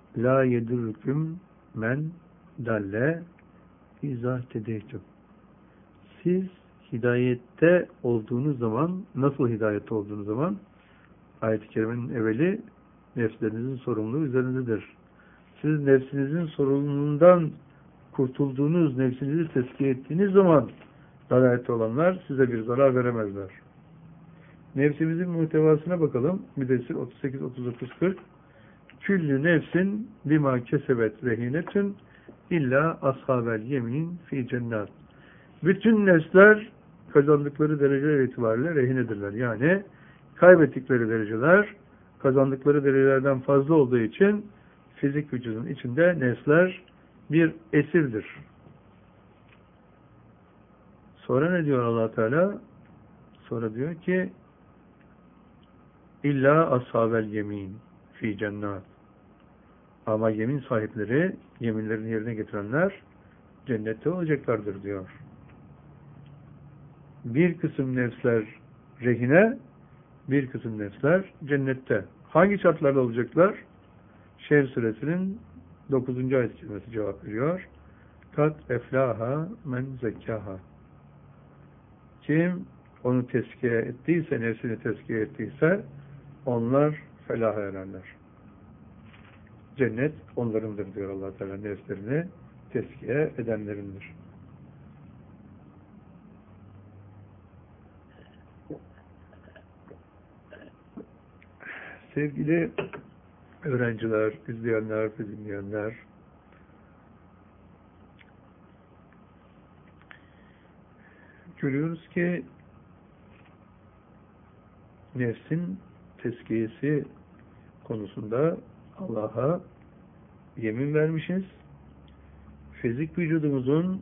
La yedurrukum men dalle izâ tedeytum. Siz hidayette olduğunuz zaman, nasıl hidayette olduğunuz zaman? Ayet-i kerimenin evveli nefslerinizin sorumluluğu üzerindedir. Siz nefsinizin sorumluluğundan kurtulduğunuz, nefsinizi tezkiye ettiğiniz zaman dalalette olanlar size bir zarar veremezler. Nefsimizin muhtevasına bakalım. Müddessir 38, 39, 40. Küllü nefsin bima kesebet rehinetün illa ashabel yemin fi cennet. Bütün nefsler kazandıkları dereceler itibariyle rehinedirler. Yani kaybettikleri dereceler kazandıkları derecelerden fazla olduğu için fizik vücudun içinde nefsler bir esirdir. Sonra ne diyor Allah Teala? Sonra diyor ki İlla ashabel yemin fi cennet. Ama yemin sahipleri, yeminlerini yerine getirenler cennette olacaklardır diyor. Bir kısım nefsler rehine, bir kısım nefsler cennette. Hangi şartlarda olacaklar? Şehir suresinin 9. ayet-i kerimesi cevap veriyor. Kat eflaha men zekkaha. Kim onu tezkiye ettiyse, nefsini tezkiye ettiyse onlar felaha ererler. Cennet onlarındır diyor Allah Teala, nefslerini tezkiye edenlerindir. Sevgili öğrenciler, izleyenler ve dinleyenler, görüyoruz ki nefsin tezkiyesi konusunda Allah'a yemin vermişiz. Fizik vücudumuzun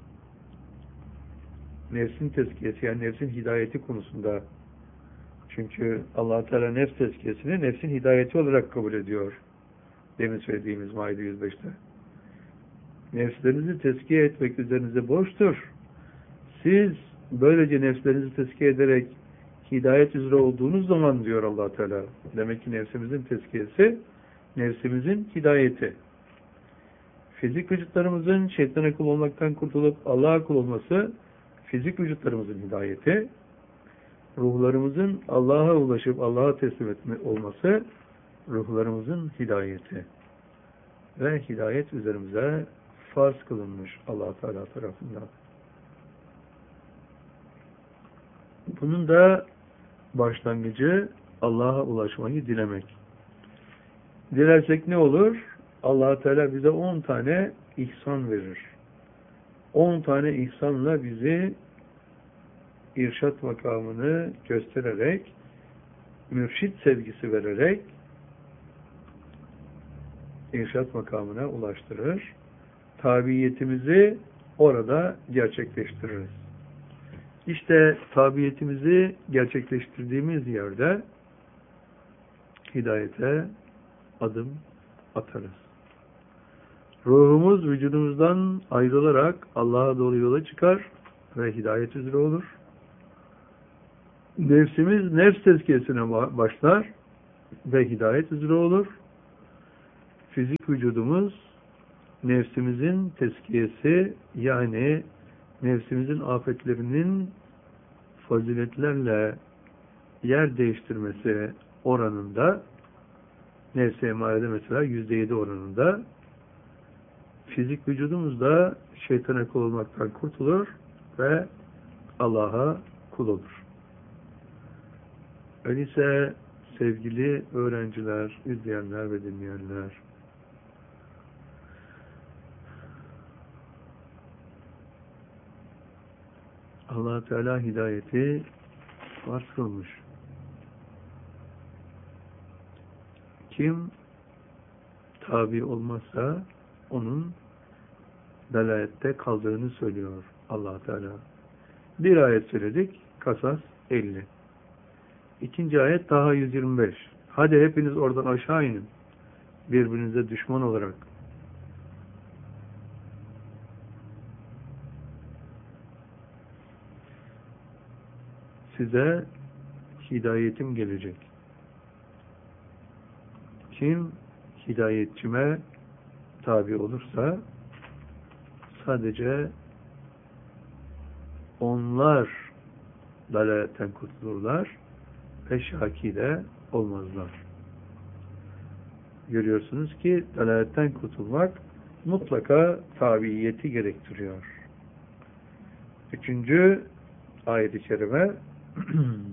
nefsin tezkiyesi, yani nefsin hidayeti konusunda, çünkü Allah Teala nefs tezkiyesini nefsin hidayeti olarak kabul ediyor. Demin söylediğimiz Maide 105'te. Nefslerinizi tezkiye etmek üzerinize borçtur. Siz böylece nefslerinizi tezkiye ederek hidayet üzere olduğunuz zaman diyor Allah Teala. Demek ki nefsimizin tezkiyesi, nefsimizin hidayeti. Fizik vücutlarımızın şeytana kul olmaktan kurtulup Allah'a kul olması, fizik vücutlarımızın hidayeti. Ruhlarımızın Allah'a ulaşıp Allah'a teslim etme olması, ruhlarımızın hidayeti. Ve hidayet üzerimize farz kılınmış Allah Teala tarafından. Bunun da başlangıcı Allah'a ulaşmayı dilemek. Dilersek ne olur? Allah Teala bize 10 tane ihsan verir. 10 tane ihsanla bizi irşat makamını göstererek, mürşit sevgisi vererek irşat makamına ulaştırır. Tabiyetimizi orada gerçekleştiririz. İşte tabiyetimizi gerçekleştirdiğimiz yerde hidayete adım atarız. Ruhumuz vücudumuzdan ayrılarak Allah'a doğru yola çıkar ve hidayet üzere olur. Nefsimiz nefs tezkiyesine başlar ve hidayet üzere olur. Fizik vücudumuz nefsimizin tezkiyesi, yani nefsimizin afetlerinin faziletlerle yer değiştirmesi oranında, nefs-i emarede mesela %7 oranında, fizik vücudumuz da şeytana kul olmaktan kurtulur ve Allah'a kul olur. Öyleyse sevgili öğrenciler, izleyenler ve dinleyenler, Allah Teala hidayeti farz kılmış. Kim tabi olmazsa onun dalalette kaldığını söylüyor Allah Teala. Bir ayet söyledik, Kasas 50. İkinci ayet Taha 125. Hadi hepiniz oradan aşağı inin. Birbirinize düşman olarak. Size hidayetim gelecek. Kim hidayetçime tabi olursa sadece onlar dalaletten kurtulurlar ve şaki de olmazlar. Görüyorsunuz ki dalaletten kurtulmak mutlaka tabiiyeti gerektiriyor. 3. ayet-i kerime